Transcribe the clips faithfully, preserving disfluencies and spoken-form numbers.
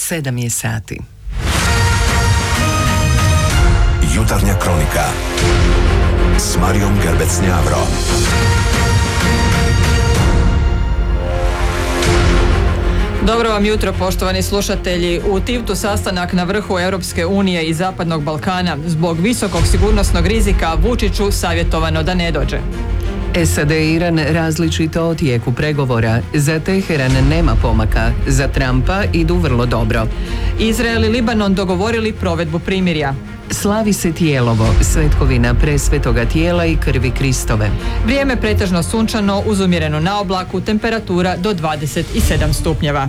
sedam je sati. Jutarnja kronika s Marijom Gerbec-Njavro. Dobro vam jutro, poštovani slušatelji. U Tivtu sastanak na vrhu Europske unije i Zapadnog Balkana. Zbog visokog sigurnosnog rizika Vučiću savjetovano da ne dođe. S A D i Iran različito o tijeku pregovora. Za Teheran nema pomaka, za Trumpa idu vrlo dobro. Izrael i Libanon dogovorili provedbu primirja. Slavi se Tijelovo, svetkovina presvetoga tijela i krvi Kristove. Vrijeme pretežno sunčano uz umjerenu naoblaku, temperatura do dvadeset sedam stupnjeva.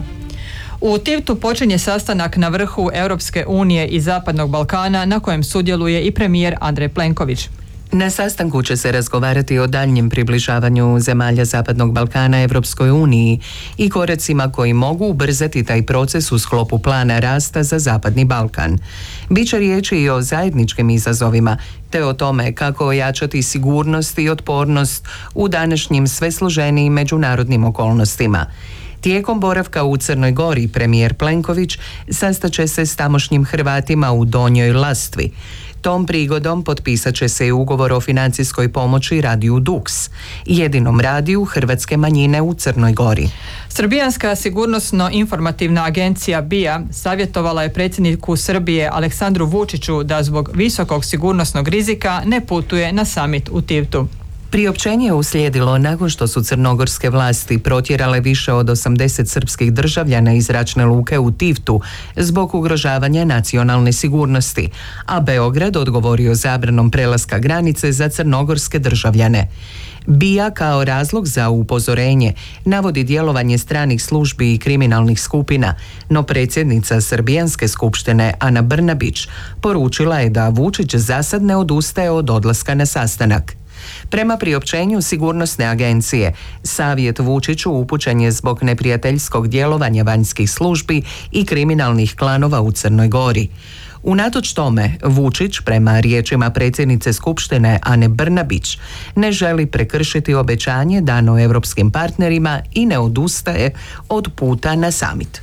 U Tivtu počinje sastanak na vrhu Europske unije i Zapadnog Balkana na kojem sudjeluje i premijer Andrej Plenković. Na sastanku će se razgovarati o daljnjem približavanju zemalja Zapadnog Balkana Evropskoj uniji i koracima koji mogu ubrzati taj proces u sklopu plana rasta za Zapadni Balkan. Biće riječi i o zajedničkim izazovima, te o tome kako ojačati sigurnost i otpornost u današnjim sve složenijim međunarodnim okolnostima. Tijekom boravka u Crnoj Gori premijer Plenković sastaće se s tamošnjim Hrvatima u Donjoj Lastvi. Tom prigodom potpisat će se i ugovor o financijskoj pomoći radiju Dux, jedinom radiju hrvatske manjine u Crnoj Gori. Srbijanska sigurnosno-informativna agencija B I A savjetovala je predsjedniku Srbije Aleksandru Vučiću da zbog visokog sigurnosnog rizika ne putuje na samit u Tivtu. Priopćenje je uslijedilo nakon što su crnogorske vlasti protjerale više od osamdeset srpskih državljana iz zračne luke u Tivtu zbog ugrožavanja nacionalne sigurnosti, a Beograd odgovorio zabranom prelaska granice za crnogorske državljane. B I A kao razlog za upozorenje navodi djelovanje stranih službi i kriminalnih skupina, no predsjednica Srbijanske skupštine Ana Brnabić poručila je da Vučić zasad ne odustaje od odlaska na sastanak. Prema priopćenju sigurnosne agencije, savjet Vučiću upućen je zbog neprijateljskog djelovanja vanjskih službi i kriminalnih klanova u Crnoj Gori. Unatoč tome, Vučić, prema riječima predsjednice Skupštine Ane Brnabić, ne želi prekršiti obećanje dano europskim partnerima i ne odustaje od puta na samit.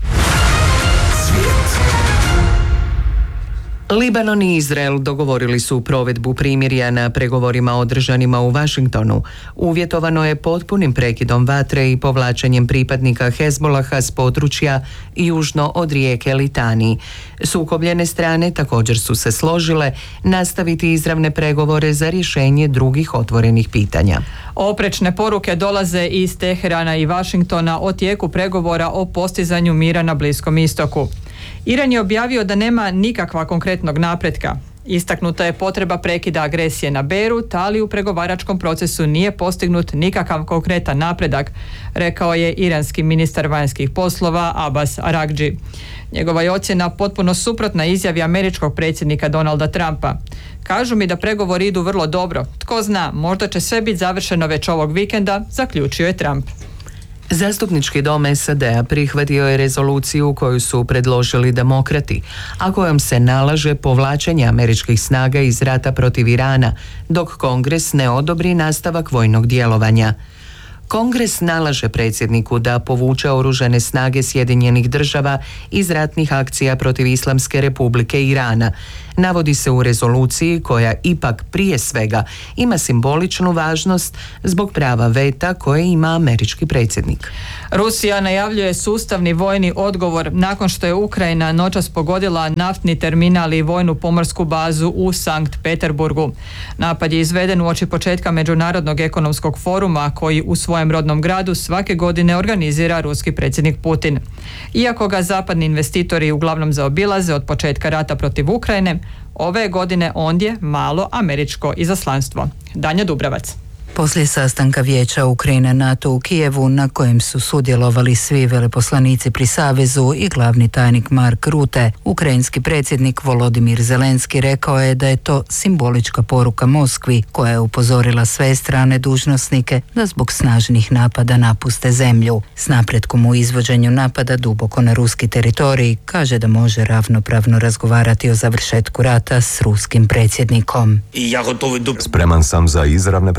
Libanon i Izrael dogovorili su provedbu primirja na pregovorima održanima u Washingtonu. Uvjetovano je potpunim prekidom vatre i povlačenjem pripadnika Hezbolaha s područja južno od rijeke Litani. Sukobljene strane također su se složile nastaviti izravne pregovore za rješenje drugih otvorenih pitanja. Oprečne poruke dolaze iz Teherana i Washingtona o tijeku pregovora o postizanju mira na Bliskom istoku. Iran je objavio da nema nikakva konkretnog napretka. Istaknuta je potreba prekida agresije na Beirut, ali u pregovaračkom procesu nije postignut nikakav konkretan napredak, rekao je iranski ministar vanjskih poslova Abbas Araghchi. Njegova je ocjena potpuno suprotna izjavi američkog predsjednika Donalda Trumpa. Kažu mi da pregovori idu vrlo dobro. Tko zna, možda će sve biti završeno već ovog vikenda, zaključio je Trump. Zastupnički dom S A D-a prihvatio je rezoluciju koju su predložili demokrati, a kojom se nalaže povlačenje američkih snaga iz rata protiv Irana, dok Kongres ne odobri nastavak vojnog djelovanja. Kongres nalaže predsjedniku da povuče oružane snage Sjedinjenih država iz ratnih akcija protiv Islamske republike Irana. Navodi se u rezoluciji koja ipak prije svega ima simboličnu važnost zbog prava veta koje ima američki predsjednik. Rusija najavljuje sustavni vojni odgovor nakon što je Ukrajina noćas pogodila naftni terminal i vojnu pomorsku bazu u Sankt Peterburgu. Napad je izveden uoči početka Međunarodnog ekonomskog foruma koji u svojem rodnom gradu svake godine organizira ruski predsjednik Putin. Iako ga zapadni investitori uglavnom zaobilaze od početka rata protiv Ukrajine, ove godine ondje malo američko izaslanstvo. Danja Dubravac. Poslije sastanka Vijeća Ukrajina NATO u Kijevu, na kojem su sudjelovali svi veleposlanici pri Savezu i glavni tajnik Mark Rutte, ukrajinski predsjednik Volodimir Zelenski rekao je da je to simbolička poruka Moskvi, koja je upozorila sve strane dužnosnike da zbog snažnih napada napuste zemlju. S napretkom u izvođenju napada duboko na ruski teritorij, kaže da može ravnopravno razgovarati o završetku rata s ruskim predsjednikom. Spreman sam za izravne pregovore s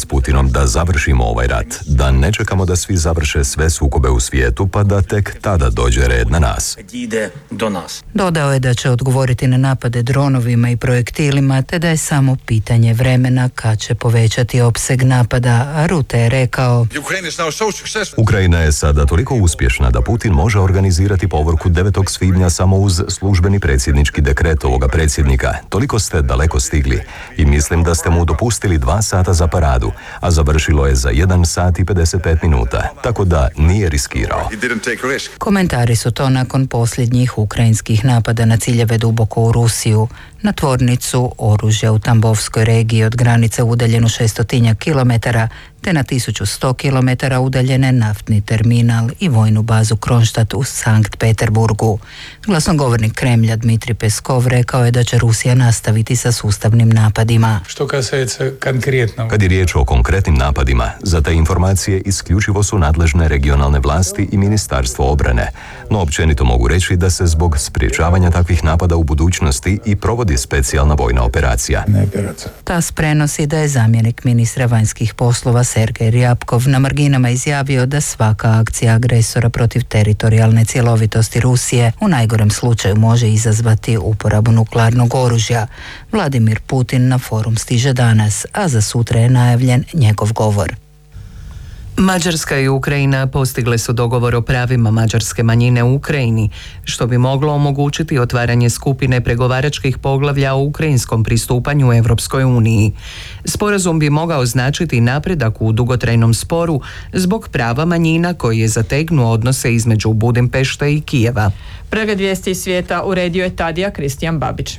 s Putinom da završimo ovaj rat, da ne čekamo da svi završe sve sukobe u svijetu pa da tek tada dođe red na nas. Dodao je da će odgovoriti na napade dronovima i projektilima, te da je samo pitanje vremena kad će povećati opseg napada, a Rutte je rekao: Ukrajina je sada toliko uspješna da Putin može organizirati povorku devetog svibnja samo uz službeni predsjednički dekret ovoga predsjednika. Toliko ste daleko stigli i mislim da ste mu dopustili dva sata za paradu, a završilo je za jedan sat i pedeset pet minuta, tako da nije riskirao. Komentari su to nakon posljednjih ukrajinskih napada na ciljeve duboko u Rusiju, na tvornicu oružja u Tambovskoj regiji od granice udaljenu šestotinjak kilometara, te na tisuću sto kilometara udaljene naftni terminal i vojnu bazu Kronštat u Sankt Peterburgu. Glasnogovornik Kremlja Dmitri Peskov rekao je da će Rusija nastaviti sa sustavnim napadima. Što kасается konkretno? Kad je riječ o konkretnim napadima, za te informacije isključivo su nadležne regionalne vlasti i Ministarstvo obrane. No općenito mogu reći da se zbog sprječavanja takvih napada u budućnosti i provodi specijalna vojna operacija. TAS prenosi da je zamjenik ministra vanjskih poslova Sergej Ryabkov na marginama izjavio da svaka akcija agresora protiv teritorijalne cjelovitosti Rusije u najgorem slučaju može izazvati uporabu nuklearnog oružja. Vladimir Putin na forum stiže danas, a za sutra je najavljen njegov govor. Mađarska i Ukrajina postigle su dogovor o pravima mađarske manjine u Ukrajini, što bi moglo omogućiti otvaranje skupine pregovaračkih poglavlja o ukrajinskom pristupanju Europskoj uniji. Sporazum bi mogao značiti napredak u dugotrajnom sporu zbog prava manjina koji je zategnuo odnose između Budimpešte i Kijeva. Pregled vijesti iz svijeta uredio je Tadija Kristijan Babić.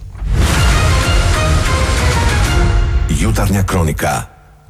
Jutarnja kronika.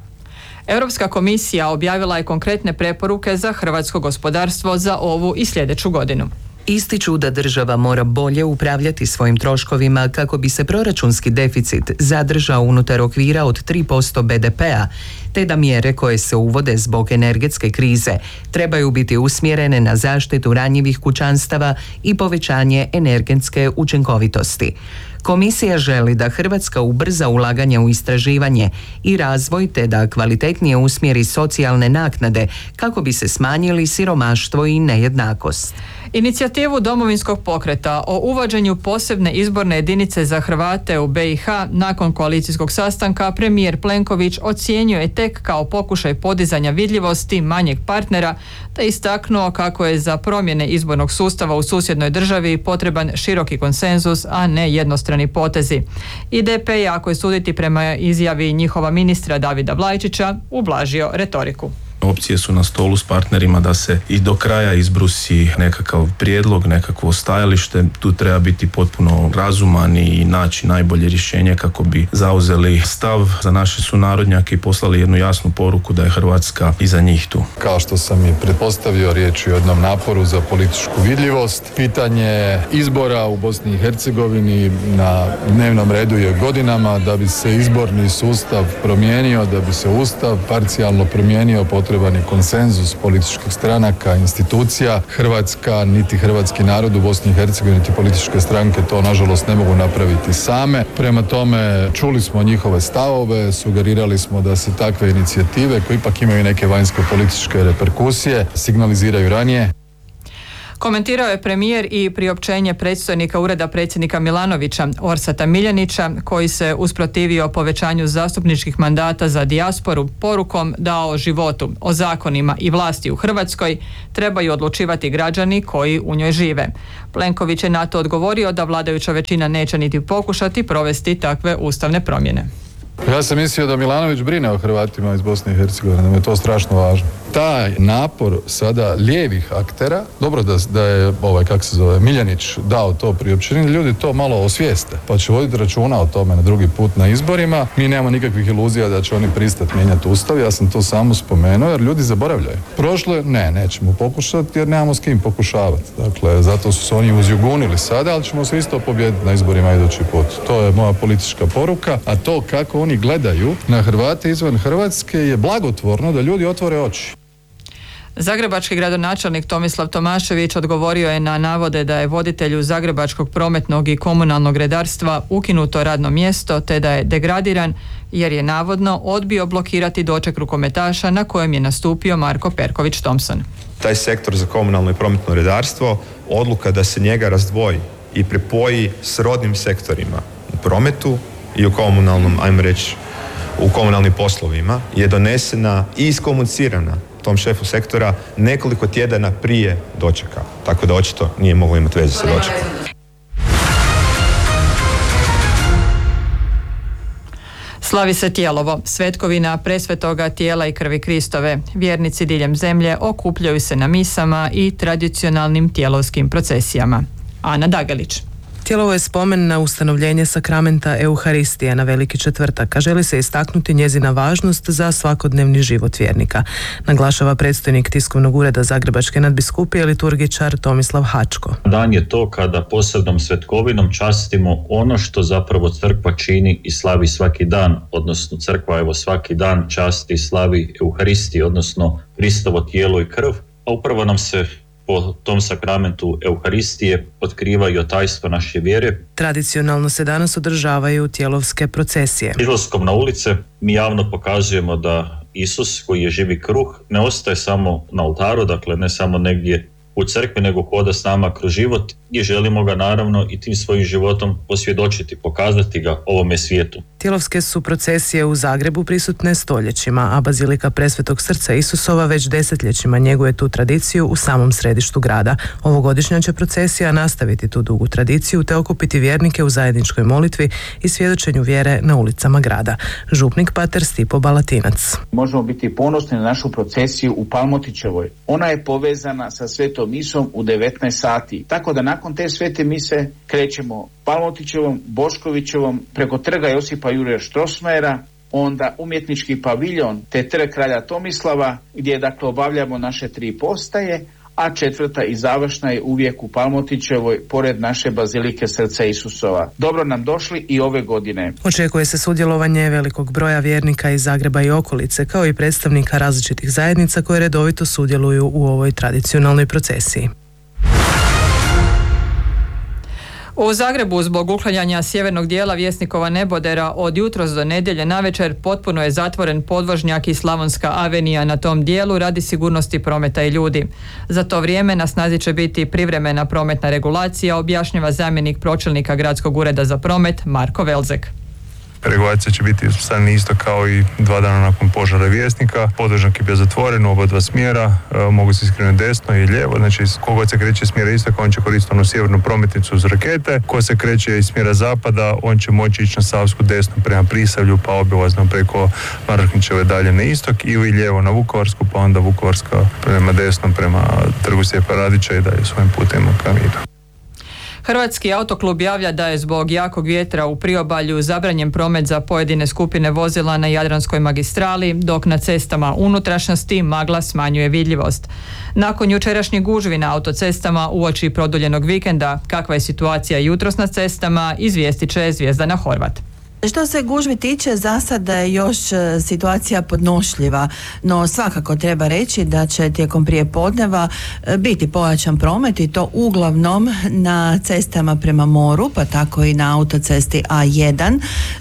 Europska komisija objavila je konkretne preporuke za hrvatsko gospodarstvo za ovu i sljedeću godinu. Ističu da država mora bolje upravljati svojim troškovima kako bi se proračunski deficit zadržao unutar okvira od tri posto be de pea, te da mjere koje se uvode zbog energetske krize trebaju biti usmjerene na zaštitu ranjivih kućanstava i povećanje energetske učinkovitosti. Komisija želi da Hrvatska ubrza ulaganje u istraživanje i razvoj te da kvalitetnije usmjeri socijalne naknade kako bi se smanjili siromaštvo i nejednakost. Inicijativu Domovinskog pokreta o uvođenju posebne izborne jedinice za Hrvate u be i ha nakon koalicijskog sastanka premijer Plenković ocijenio je tek kao pokušaj podizanja vidljivosti manjeg partnera, te istaknuo kako je za promjene izbornog sustava u susjednoj državi potreban široki konsenzus, a ne jednostrani potezi. I de pe je, ako je suditi prema izjavi njihova ministra Davida Vlajčića, ublažio retoriku. Opcije su na stolu s partnerima da se i do kraja izbrusi nekakav prijedlog, nekakvo stajalište. Tu treba biti potpuno razuman i naći najbolje rješenje kako bi zauzeli stav za naše sunarodnjake i poslali jednu jasnu poruku da je Hrvatska iza njih tu. Kao što sam i pretpostavio, riječ je o jednom naporu za političku vidljivost. Pitanje izbora u Bosni i Hercegovini na dnevnom redu je godinama. Da bi se izborni sustav promijenio, da bi se ustav parcijalno promijenio, potreban je konsenzus političkih stranaka, institucija. Hrvatska, niti hrvatski narod u Bosni i Hercegovini, niti političke stranke to nažalost ne mogu napraviti same. Prema tome, čuli smo njihove stavove, sugerirali smo da se takve inicijative, koje ipak imaju neke vanjsko političke reperkusije, signaliziraju ranije. Komentirao je premijer i priopćenje predstojnika Ureda predsjednika Milanovića, Orsata Miljanića, koji se usprotivio povećanju zastupničkih mandata za dijasporu porukom da o životu, o zakonima i vlasti u Hrvatskoj trebaju odlučivati građani koji u njoj žive. Plenković je na to odgovorio da vladajuća većina neće niti pokušati provesti takve ustavne promjene. Ja sam mislio da Milanović brine o Hrvatima iz Bosne i Hercegovine, da mi je to strašno važno. Taj napor sada lijevih aktera, dobro da, da je ovaj, kak se zove, Miljanić dao to priopćenje, ljudi to malo osvijeste, pa će voditi računa o tome na drugi put na izborima. Mi nemamo nikakvih iluzija da će oni pristati mijenjati ustav, ja sam to samo spomenuo jer ljudi zaboravljaju. Prošle, ne, nećemo pokušati jer nemamo s kim pokušavati. Dakle, zato su se oni uzjugunili sada, ali ćemo se isto pobijediti na izborima idući put. To je moja politička poruka, a to kako oni gledaju na Hrvate izvan Hrvatske je blagotvorno da ljudi otvore oči. Zagrebački gradonačelnik Tomislav Tomašević odgovorio je na navode da je voditelju Zagrebačkog prometnog i komunalnog redarstva ukinuto radno mjesto te da je degradiran jer je navodno odbio blokirati doček rukometaša na kojem je nastupio Marko Perković Thompson. Taj sektor za komunalno i prometno redarstvo, odluka da se njega razdvoji i pripoji srodnim sektorima u prometu i u komunalnom, ajmo reći, u komunalnim poslovima je donesena i iskomunicirana tom šefu sektora nekoliko tjedana prije dočeka. Tako da očito nije moglo imati veze sa dočekom. Slavi se Tijelovo, svetkovina presvetoga tijela i krvi Kristove. Vjernici diljem zemlje okupljaju se na misama i tradicionalnim tijelovskim procesijama. Ana Dagelić. Tijelovo je spomen na ustanovljenje sakramenta Euharistije na Veliki četvrtak, a želi se istaknuti njezina važnost za svakodnevni život vjernika. Naglašava predstojnik tiskovnog ureda Zagrebačke nadbiskupije liturgičar Tomislav Hačko. Dan je to kada posebnom svetkovinom častimo ono što zapravo crkva čini i slavi svaki dan, odnosno crkva evo svaki dan časti i slavi Euharistiju, odnosno Kristovo tijelo i krv, a upravo nam se po tom sakramentu Euharistije otkrivaju tajstvo naše vjere. Tradicionalno se danas održavaju tijelovske procesije. Izlaskom na ulice mi javno pokazujemo da Isus, koji je živi kruh, ne ostaje samo na oltaru, dakle ne samo negdje u crkvi, nego hoda s nama kroz život i želimo ga naravno i tim svojim životom posvjedočiti, pokazati ga ovome svijetu. Tijelovske su procesije u Zagrebu prisutne stoljećima, a Bazilika Presvetog Srca Isusova već desetljećima njeguje tu tradiciju u samom središtu grada. Ovogodišnja će procesija nastaviti tu dugu tradiciju te okupiti vjernike u zajedničkoj molitvi i svjedočenju vjere na ulicama grada. Župnik pater Stipo Balatinac. Možemo biti ponosni na našu procesiju u Palmotićevoj. Ona je povezana sa svetom misom u devetnaest sati. Tako da nakon te svete mise krećemo Palmotićevom, Boškovićevom, preko trga Josipa Jurija Strossmayera, onda umjetnički paviljon te trg kralja Tomislava, gdje dakle obavljamo naše tri postaje, a četvrta i završna je uvijek u Palmotićevoj, pored naše Bazilike Srca Isusova. Dobro nam došli i ove godine. Očekuje se sudjelovanje velikog broja vjernika iz Zagreba i okolice, kao i predstavnika različitih zajednica koje redovito sudjeluju u ovoj tradicionalnoj procesiji. U Zagrebu zbog uklanjanja sjevernog dijela Vjesnikova nebodera od jutros do nedjelje navečer potpuno je zatvoren podvožnjak i Slavonska avenija na tom dijelu radi sigurnosti prometa i ljudi. Za to vrijeme na snazi će biti privremena prometna regulacija, objašnjava zamjenik pročelnika Gradskog ureda za promet Marko Velzek. Regulacija će biti uspostavljena isto kao i dva dana nakon požara Vjesnika. Podvožnjak je bio zatvoren u oba dva smjera, e, mogu se skrenuti desno i lijevo, znači kogod se kreće iz smjera istoka, on će koristiti onu sjevernu prometnicu uz rakete, ko se kreće iz smjera zapada, on će moći ići na Savsku desno prema Prisavlju, pa obilazno preko Maraknićeve dalje na istok, ili lijevo na Vukovarsku, pa onda Vukovarska prema desno prema Trgu Stjepa Radića i dalje svojim putem ka Miru. Hrvatski autoklub javlja da je zbog jakog vjetra u priobalju zabranjen promet za pojedine skupine vozila na Jadranskoj magistrali, dok na cestama unutrašnjosti magla smanjuje vidljivost. Nakon jučerašnjih gužvi na autocestama uoči produljenog vikenda, kakva je situacija jutros na cestama, izvijestit će Zvijezdana Horvat. Što se gužvi tiče, za sada je još situacija podnošljiva, no svakako treba reći da će tijekom prijepodneva biti pojačan promet i to uglavnom na cestama prema moru, pa tako i na autocesti A jedan.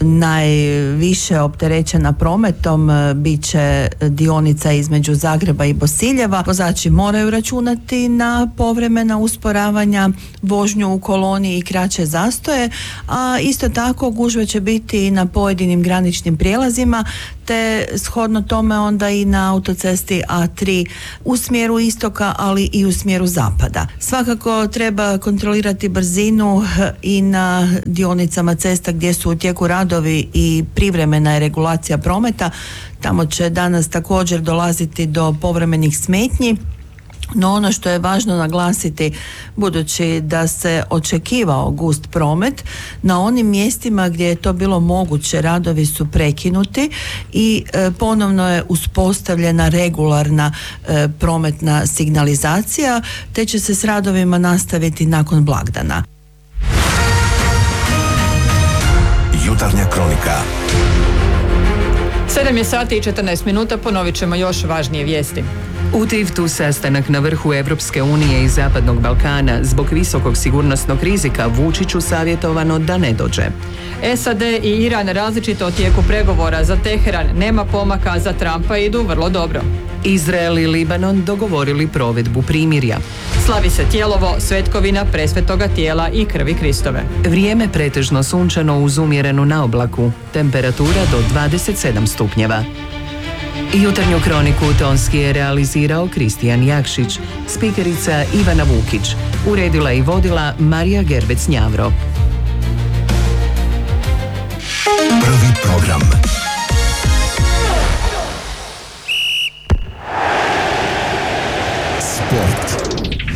Najviše opterećena prometom bit će dionica između Zagreba i Bosiljeva. Vozači moraju računati na povremena usporavanja, vožnju u koloni i kraće zastoje, a isto tako gužve će biti i na pojedinim graničnim prijelazima, te shodno tome onda i na autocesti A tri u smjeru istoka, ali i u smjeru zapada. Svakako treba kontrolirati brzinu i na dionicama cesta gdje su u tijeku radovi i privremena je regulacija prometa. Tamo će danas također dolaziti do povremenih smetnji. No ono što je važno naglasiti, budući da se očekivao gust promet, na onim mjestima gdje je to bilo moguće radovi su prekinuti i e, ponovno je uspostavljena regularna e, prometna signalizacija, te će se s radovima nastaviti nakon blagdana. Jutarnja kronika. sedam je sati i četrnaest minuta, ponovit ćemo još važnije vijesti. U Tivtu sastanak na vrhu Evropske unije i Zapadnog Balkana. Zbog visokog sigurnosnog rizika Vučiću savjetovano da ne dođe. S A D i Iran različito o tijeku pregovora. Za Teheran nema pomaka, za Trumpa idu vrlo dobro. Izrael i Libanon dogovorili provedbu primirja. Slavi se Tijelovo, svetkovina presvetoga tijela i krvi Kristove. Vrijeme pretežno sunčano uz umjerenu naoblaku. Temperatura do dvadeset sedam stupnjeva. Jutarnju kroniku tonski je realizirao Kristijan Jakšić, spikerica Ivana Vukić, uredila i vodila Marija Gerbec-Njavro. Prvi program. Sport.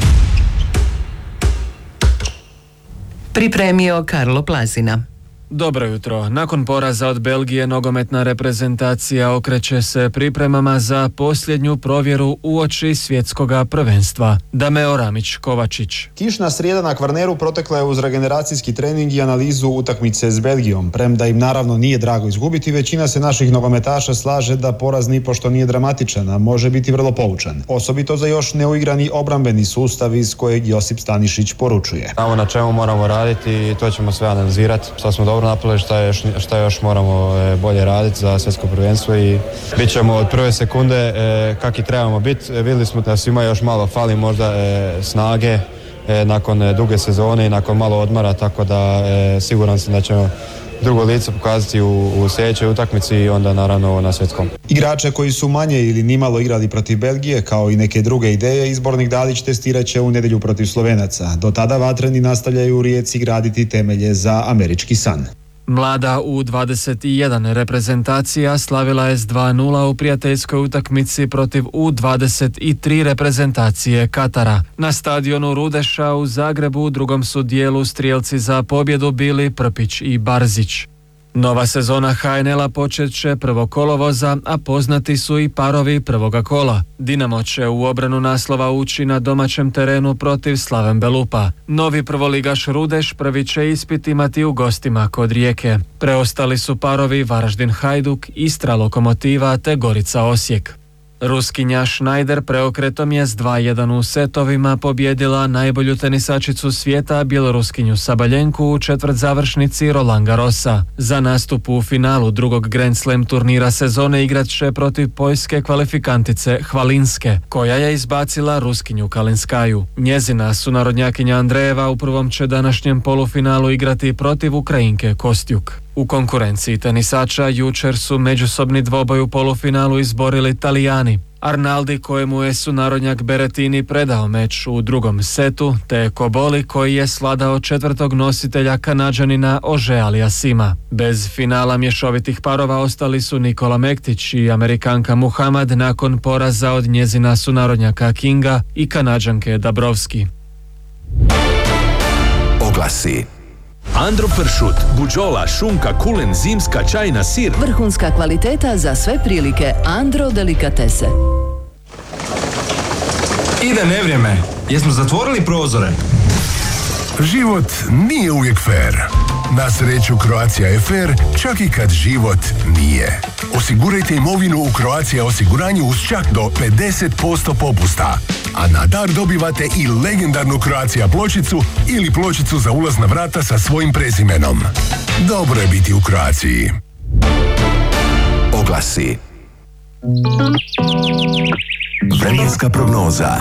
Pripremio Karlo Plazina. Dobro jutro. Nakon poraza od Belgije nogometna reprezentacija okreće se pripremama za posljednju provjeru uoči svjetskoga prvenstva. Dameo Ramić Kovačić. Kišna srijeda na Kvarneru protekla je uz regeneracijski trening i analizu utakmice s Belgijom. Premda im naravno nije drago izgubiti, većina se naših nogometaša slaže da poraz nipošto nije dramatičan, a može biti vrlo poučan. Osobito za još neuigrani obrambeni sustav iz kojeg Josip Stanišić poručuje. Znamo na čemu moramo raditi i to ćemo sve analizirati. Šta smo dobro napravili, šta još, šta još moramo e, bolje raditi za svjetsko prvenstvo i bit ćemo od prve sekunde e, kak i trebamo biti. E, vidjeli smo da svima još malo fali možda e, snage e, nakon e, duge sezone i nakon malo odmora, tako da e, siguran sam da ćemo drugo lice pokazati u, u sljedećoj utakmici i onda naravno na svjetskom. Igrače koji su manje ili nimalo igrali protiv Belgije, kao i neke druge ideje, izbornik Dalić testirat će u nedjelju protiv Slovenaca. Do tada vatreni nastavljaju u Rijeci graditi temelje za američki san. Mlada U dvadeset jedan reprezentacija slavila je s dva nula u prijateljskoj utakmici protiv U dvadeset tri reprezentacije Katara. Na stadionu Rudeša u Zagrebu u drugom su dijelu strijelci za pobjedu bili Prpić i Barzić. Nova sezona H N L-a počet će prvog kolovoza, a poznati su i parovi prvoga kola. Dinamo će u obranu naslova ući na domaćem terenu protiv Slaven Belupa. Novi prvoligaš Rudeš prvi će ispit imati u gostima kod Rijeke. Preostali su parovi Varaždin Hajduk, Istra Lokomotiva te Gorica Osijek. Ruskinja Schneider preokretom je s dva jedan u setovima pobjedila najbolju tenisačicu svijeta Bjeloruskinju Sabaljenku u četvrtzavršnici Roland Garrosa. Za nastup u finalu drugog Grand Slam turnira sezone igrat će protiv poljske kvalifikantice Hvalinske, koja je izbacila Ruskinju Kalinskaju. Njezina sunarodnjakinja Andrejeva u prvom će današnjem polufinalu igrati protiv Ukrajinke Kostjuk. U konkurenciji tenisača jučer su međusobni dvoboj u polufinalu izborili Talijani. Arnaldi, kojemu je sunarodnjak Berettini predao meč u drugom setu, te Koboli koji je svladao četvrtog nositelja Kanađanina Ože Aliasima. Bez finala mješovitih parova ostali su Nikola Mektić i Amerikanka Muhammad nakon poraza od njezina sunarodnjaka Kinga i Kanađanke Dabrowski. Oglasi. Andro pršut, buđola, šunka, kulen, zimska, čajna, sir. Vrhunska kvaliteta za sve prilike. Andro delikatese. Ide nevrijeme. Jesmo zatvorili prozore? Život nije uvijek fair. Na sreću Croatia je fair, čak i kad život nije. Osigurajte imovinu u Croatia osiguranju uz čak do pedeset posto popusta. A na dar dobivate i legendarnu Croatia pločicu ili pločicu za ulaz na vrata sa svojim prezimenom. Dobro je biti u Croaciji. Oglasi. Vremenska prognoza.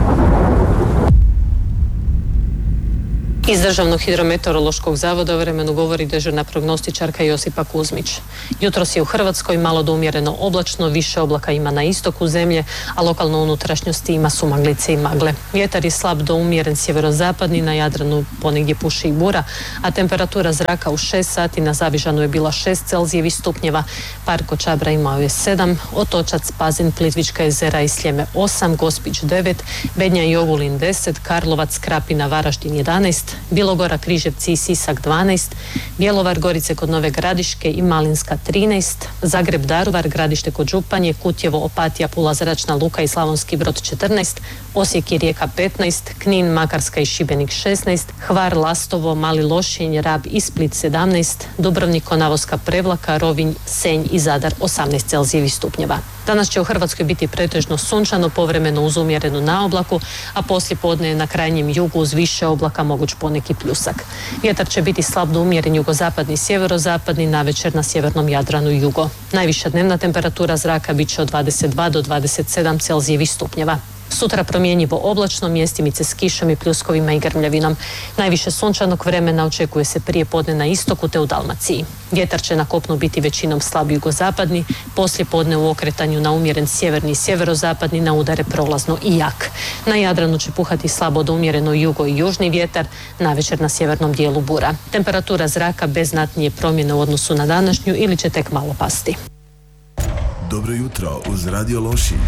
Iz Državnog hidrometeorološkog zavoda o vremenu govori dežurna prognostičarka Josipa Kuzmić. Jutros je u Hrvatskoj malo do umjereno oblačno, više oblaka ima na istoku zemlje, a lokalno unutrašnjosti ima sumaglice i magle. Vjetar je slab do umjeren sjeverozapadni, na Jadranu ponegdje puši i bura, a temperatura zraka u šest sati na Zavižanu je bila šest Celzijevih stupnjeva, Parko Čabra imao je sedam, Otočac, Pazin, Plitvička jezera i Sljeme osam, Gospić devet, Bednja i Ogulin deset, Karlovac, Krapina, Varaždin jedanaest, Bilogora, Križevci i Sisak dvanaest, Bjelovar, Gorice kod Nove Gradiške i Malinska trinaest, Zagreb, Daruvar, Gradište kod Županje, Kutjevo, Opatija, Pula, Zračna Luka i Slavonski Brod četrnaest, Osijek i Rijeka petnaest, Knin, Makarska i Šibenik šesnaest, Hvar, Lastovo, Mali Lošinj, Rab i Split sedamnaest, Dubrovnik, Konavoska, Prevlaka, Rovinj, Senj i Zadar osamnaest Celzijevih stupnjeva. Danas će u Hrvatskoj biti pretežno sunčano, povremeno uz umjerenu naoblaku, a poslije podne na krajnjem jugu uz više oblaka moguć poneki pljusak. Vjetar će biti slab do umjeren jugozapadni i sjeverozapadni, navečer na sjevernom Jadranu i jugo. Najviša dnevna temperatura zraka bit će od dvadeset dva do dvadeset sedam Celzijevih stupnjeva. Sutra promjenjivo oblačno, mjestimice s kišom i pljuskovima i grmljavinom. Najviše sunčanog vremena očekuje se prije podne na istoku te u Dalmaciji. Vjetar će na kopnu biti većinom slab jugozapadni, poslije podne u okretanju na umjeren sjeverni i sjeverozapadni, na udare prolazno i jak. Na Jadranu će puhati slabo do umjereno jugo i južni vjetar, navečer na sjevernom dijelu bura. Temperatura zraka bez znatnije promjene u odnosu na današnju ili će tek malo pasti. Dobro jutro uz Radio Lošinj.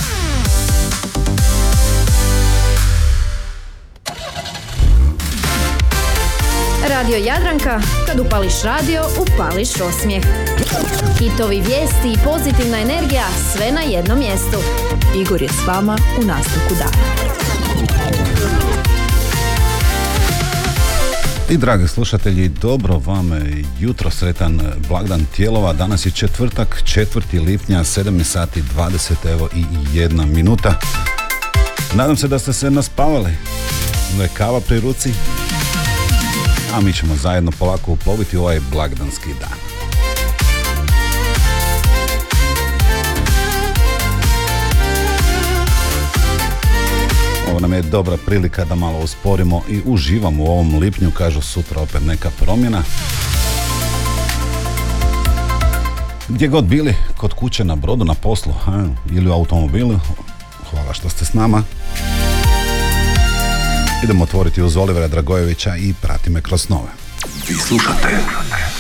Radio Jadranka, kad upališ radio, upališ osmijeh. Hitovi, vijesti i pozitivna energija, sve na jednom mjestu. Igor je s vama u nastavku dana. I dragi slušatelji, dobro vam jutro, sretan blagdan Tijelova. Danas je četvrtak, četvrti lipnja, sedam sati dvadeset evo i jedna minuta. Nadam se da ste se naspavali. Da je kava pri ruci. A mi ćemo zajedno polako uploviti u ovaj blagdanski dan. Ovo nam je dobra prilika da malo usporimo i uživamo u ovom lipnju. Kažu sutra opet neka promjena. Gdje god bili, kod kuće, na brodu, na poslu, a, ili u automobilu, hvala što ste s nama. Idemo otvoriti uz Olivera Dragojevića i Prati me kroz snove. Vi slušate